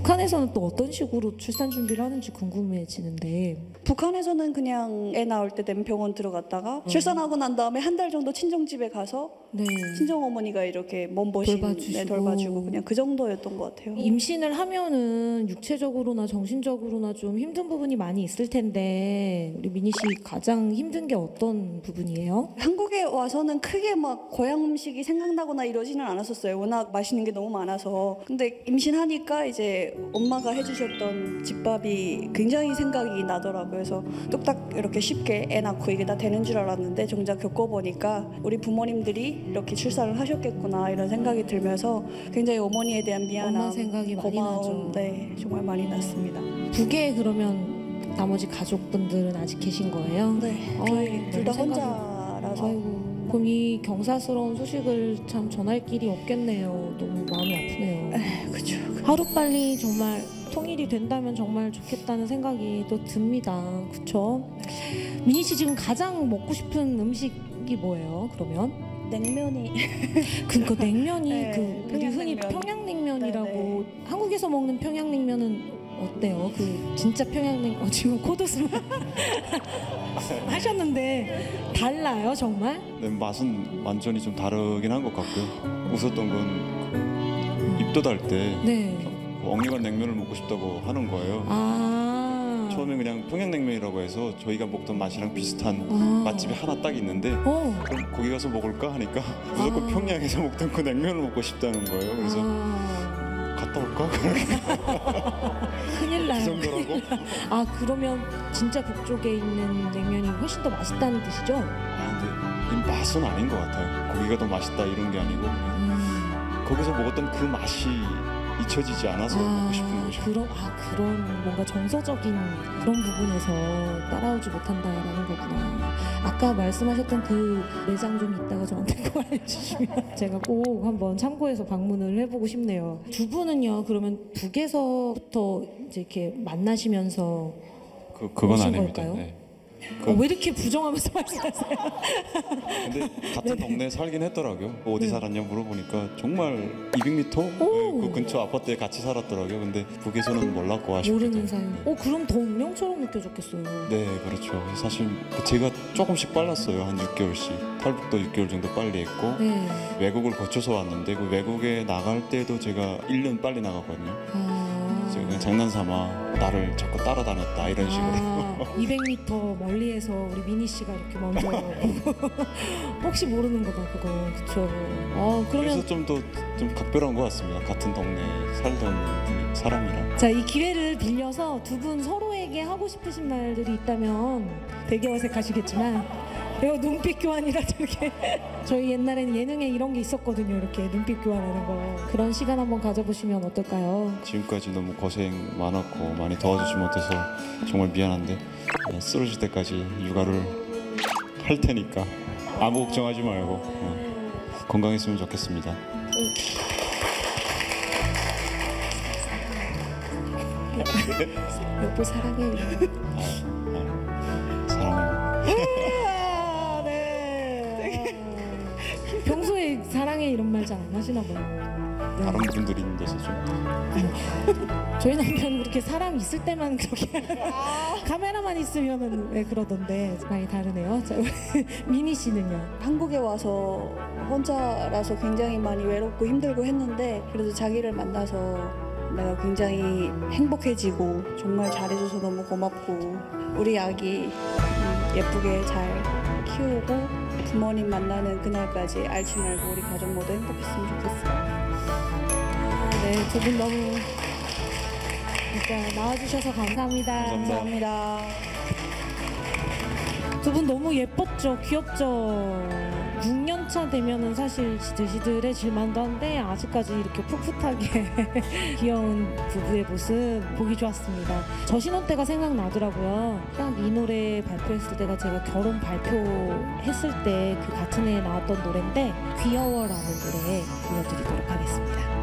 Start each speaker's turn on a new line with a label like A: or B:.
A: 북한에서는 또 어떤 식으로 출산 준비를 하는지 궁금해지는데.
B: 북한에서는 그냥 애 나올 때 되면 병원 들어갔다가 출산하고 난 다음에 한 달 정도 친정집에 가서
A: 네.
B: 친정어머니가 이렇게 몸보신 돌봐주고 그냥 그 정도였던 것 같아요.
A: 임신을 하면은 육체적으로나 정신적으로나 좀 힘든 부분이 많이 있을 텐데 우리 미니 씨 가장 힘든 게 어떤 부분이에요?
B: 한국에 와서는 크게 막 고향 음식이 생각나거나 이러지는 않았었어요. 워낙 맛있는 게 너무 많아서. 근데 임신하니까 이제 엄마가 해주셨던 집밥이 굉장히 생각이 나더라고요. 그래서 뚝딱 이렇게 쉽게 애 낳고 이게 다 되는 줄 알았는데 정작 겪어보니까 우리 부모님들이 이렇게 출산을 하셨겠구나 이런 생각이 들면서 굉장히 어머니에 대한 미안함,
A: 엄마 생각이 많이 나죠.
B: 네, 정말 많이 났습니다.
A: 북에 그러면 나머지 가족분들은 아직 계신 거예요?
B: 네, 저희 둘 다 혼자라서.
A: 아이고, 그럼 이 경사스러운 소식을 참 전할 길이 없겠네요. 너무 마음이 아프네요.
B: 그렇죠.
A: 하루빨리 정말 통일이 된다면 정말 좋겠다는 생각이 또 듭니다. 그렇죠? 미니 씨 지금 가장 먹고 싶은 음식이 뭐예요? 그러면?
B: 냉면이.
A: 그러니까 냉면이
B: 네,
A: 그 우리 흔히 평양냉면이라고.
B: 네네.
A: 한국에서 먹는 평양냉면은 어때요? 그 진짜 평양냉면 지금 코드스만 하셨는데 달라요 정말?
C: 네, 맛은 완전히 좀 다르긴 한 것 같고요. 웃었던 건 입덧할 때
A: 네.
C: 엉뚱한 냉면을 먹고 싶다고 하는 거예요. 처음에 그냥 평양냉면이라고 해서 저희가 먹던 맛이랑 비슷한 맛집이 하나 딱 있는데 그럼 거기 가서 먹을까 하니까 무조건 평양에서 먹던 그 냉면을 먹고 싶다는 거예요. 그래서 갔다 올까?
A: 큰일 나요.
C: 그 정도라고?
A: 그러면 진짜 북쪽에 있는 냉면이 훨씬 더 맛있다는 뜻이죠?
C: 근데 이 맛은 아닌 것 같아요. 거기가 더 맛있다 이런 게 아니고 거기서 먹었던 그 맛이 잊혀지지 않아서 먹고 싶은 거죠.
A: 그런 뭔가 정서적인 그런 부분에서 따라오지 못한다라는 거구나. 아까 말씀하셨던 그 매장 좀 이따가 저한테 꼭 알려주시면 제가 꼭 한번 참고해서 방문을 해보고 싶네요. 두 분은요, 그러면 북에서부터 이제 이렇게 만나시면서
C: 그건
A: 오신
C: 아닙니다.
A: 걸까요?
C: 네.
A: 왜 이렇게 부정하면서 말씀하세요?
C: 근데 같은 동네에 살긴 했더라고요. 어디 살았냐 물어보니까 정말 200m 그 근처 아파트에 같이 살았더라고요. 근데 북에서는 몰랐고 아쉽게도.
A: 모르는 사이. 그럼 더 운명처럼 느껴졌겠어요.
C: 네, 그렇죠. 사실 제가 조금씩 빨랐어요. 한 6개월씩. 탈북도 6개월 정도 빨리 했고
A: 네.
C: 외국을 거쳐서 왔는데 그 외국에 나갈 때도 제가 1년 빨리 나갔거든요. 제가 그냥 장난삼아 나를 자꾸 따라다녔다 이런 식으로.
A: 200m 멀리에서 우리 미니 씨가 이렇게 먼저 혹시 모르는 거다 그거. 그쵸. 그러면
C: 그래서 좀 더 좀 각별한 것 같습니다. 같은 동네에 살던 사람이랑.
A: 자, 이 기회를 빌려서 두 분 서로에게 하고 싶으신 말들이 있다면 되게 어색하시겠지만 이거 눈빛 교환이라도 이렇게 저희 옛날에는 예능에 이런 게 있었거든요. 이렇게 눈빛 교환하는 거. 그런 시간 한번 가져보시면 어떨까요?
C: 지금까지 너무 고생 많았고 많이 도와주지 못해서 정말 미안한데 쓰러질 때까지 육아를 할 테니까 아무 걱정하지 말고 건강했으면 좋겠습니다.
A: 여보 사랑해.
C: 사랑해요.
A: 네. 평소에 사랑해 이런 말 잘 안 하시나 봐요. 네.
C: 다른 분들이 있는 데서 좀.
A: 저희 남편은 그렇게 사람 있을 때만 그렇게 카메라만 있으면은 왜 그러던데 많이 다르네요. 자, 미니 씨는요?
B: 한국에 와서 혼자라서 굉장히 많이 외롭고 힘들고 했는데 그래도 자기를 만나서 내가 굉장히 행복해지고 정말 잘해줘서 너무 고맙고 우리 아기 예쁘게 잘 키우고 부모님 만나는 그날까지 앓지 말고 우리 가족 모두 행복했으면 좋겠어요.
A: 네, 두 분 너무 진짜 나와주셔서 감사합니다.
B: 감사합니다.
A: 두 분 너무 예뻤죠? 귀엽죠? 6년차 되면은 사실 시들시들해질만도 한데 아직까지 이렇게 풋풋하게 귀여운 부부의 모습 보기 좋았습니다. 저 신혼 때가 생각나더라고요. 딱 이 노래 발표했을 때가 제가 결혼 발표했을 때 그 같은 해에 나왔던 노래인데 귀여워라는 노래 불러드리도록 하겠습니다.